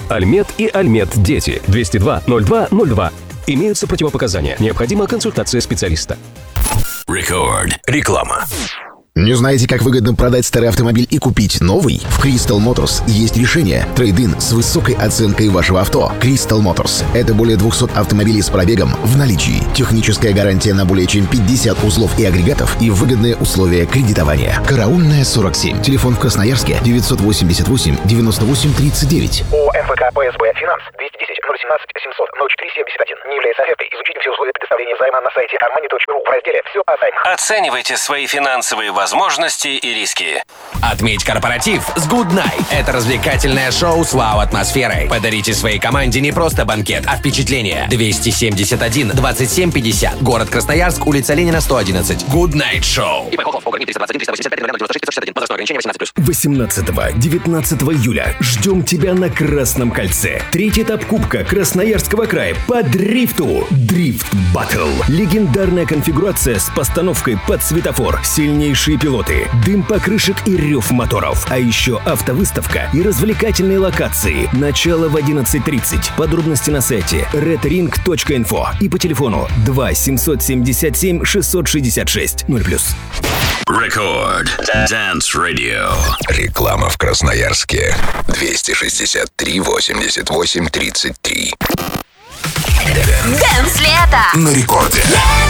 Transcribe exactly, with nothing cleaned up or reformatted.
Альмет и Альмет Дети. двести два ноль два ноль два. Имеются противопоказания. Необходима консультация специалиста. Рекорд. Реклама. Не знаете, как выгодно продать старый автомобиль и купить новый? В Crystal Motors есть решение. Трейд-ин с высокой оценкой вашего авто. Crystal Motors – это более двухсот автомобилей с пробегом в наличии. Техническая гарантия на более чем пятьдесят узлов и агрегатов и выгодные условия кредитования. Караульная, сорок семь. Телефон в Красноярске девятьсот восемьдесят восемь девяносто восемь тридцать девять. ООО МФК ПСБ Финанс двести десять ноль семнадцать семьсот ноль четыре семьдесят один. Не является офертой. Изучите все условия предоставления займа на сайте армани точка ру в разделе «Все о займах». Оценивайте свои финансовые возможности и риски. Отметь корпоратив с Good Night. Это развлекательное шоу с вау-атмосферой. Подарите своей команде не просто банкет, а впечатление. двести семьдесят один двадцать семь пятьдесят. Город Красноярск, улица Ленина, сто одиннадцать. Good Night Show. восемнадцатого-девятнадцатого июля ждем тебя на Красном кольце. Третий этап Кубка Красноярского края по дрифту. Дрифт Баттл. Легендарная конфигурация с постановкой под светофор. Сильнейшие пилоты, дым покрышек и рев моторов. А еще автовыставка и развлекательные локации. Начало в одиннадцать тридцать. Подробности на сайте ред ринг точка инфо и по телефону два семьсот семьдесят семь шестьсот шестьдесят шесть ноль плюс. Рекорд. Dance Radio. Реклама в Красноярске. двести шестьдесят три восемьдесят восемь тридцать три. Дэнс лето На рекорде.